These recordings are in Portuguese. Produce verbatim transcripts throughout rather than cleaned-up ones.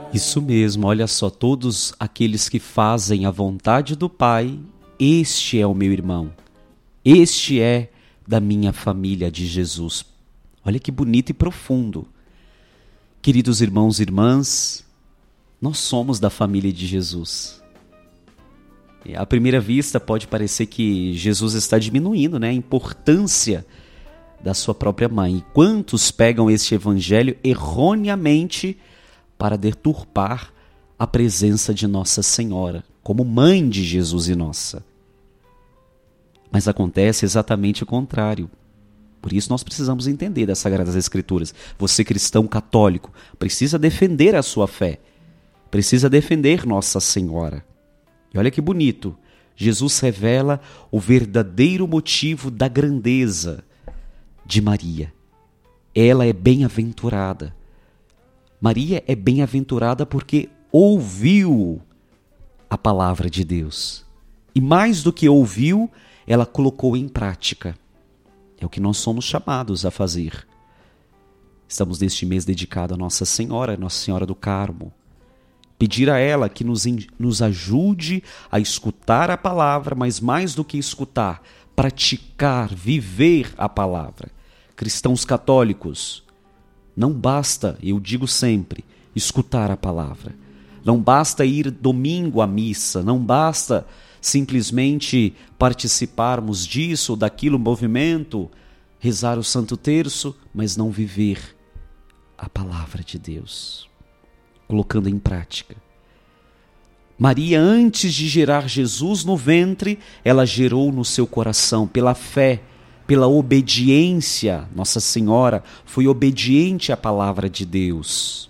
Isso mesmo, olha só, todos aqueles que fazem a vontade do Pai, este é o meu irmão, este é da minha família de Jesus. Olha que bonito e profundo. Queridos irmãos e irmãs, nós somos da família de Jesus. E à primeira vista pode parecer que Jesus está diminuindo, né, a importância da sua própria mãe. E quantos pegam este evangelho erroneamente para deturpar a presença de Nossa Senhora, como mãe de Jesus e nossa. Mas acontece exatamente o contrário. Por isso nós precisamos entender das Sagradas Escrituras. Você, cristão católico, precisa defender a sua fé, precisa defender Nossa Senhora. E olha que bonito, Jesus revela o verdadeiro motivo da grandeza de Maria. Ela é bem-aventurada. Maria é bem-aventurada porque ouviu a palavra de Deus. E mais do que ouviu, ela colocou em prática. É o que nós somos chamados a fazer. Estamos neste mês dedicado a Nossa Senhora, Nossa Senhora do Carmo. Pedir a ela que nos, nos ajude a escutar a palavra, mas mais do que escutar, praticar, viver a palavra. Cristãos católicos, não basta, eu digo sempre, escutar a palavra. Não basta ir domingo à missa, não basta simplesmente participarmos disso ou daquilo, movimento, rezar o Santo Terço, mas não viver a palavra de Deus, colocando em prática. Maria, antes de gerar Jesus no ventre, ela gerou no seu coração, pela fé, pela obediência. Nossa Senhora foi obediente à palavra de Deus.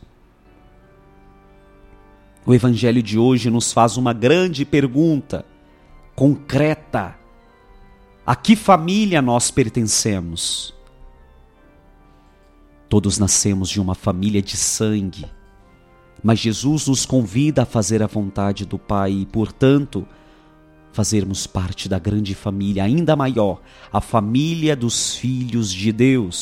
O Evangelho de hoje nos faz uma grande pergunta, concreta. A que família nós pertencemos? Todos nascemos de uma família de sangue, mas Jesus nos convida a fazer a vontade do Pai e, portanto, fazermos parte da grande família, ainda maior, a família dos filhos de Deus.